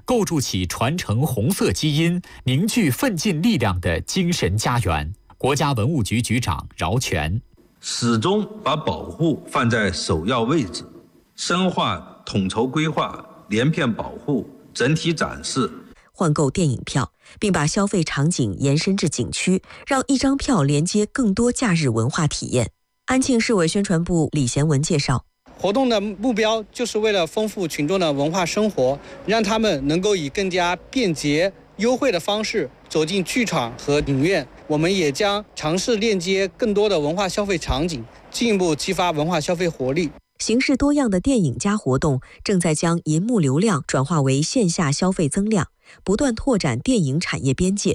构筑起传承红色基因、凝聚奋进力量的精神家园。国家文物局局长饶全始终把保护放在首要位置，深化统筹规划、连片保护、整体展示。 换购电影票，并把消费场景延伸至景区，让一张票连接更多假日文化体验。安庆市委宣传部李贤文介绍， 活动的目标就是为了丰富群众的文化生活，让他们能够以更加便捷、优惠的方式走进剧场和影院。我们也将尝试链接更多的文化消费场景，进一步激发文化消费活力。 形式多样的电影加活动正在将银幕流量转化为线下消费增量，不断拓展电影产业边界，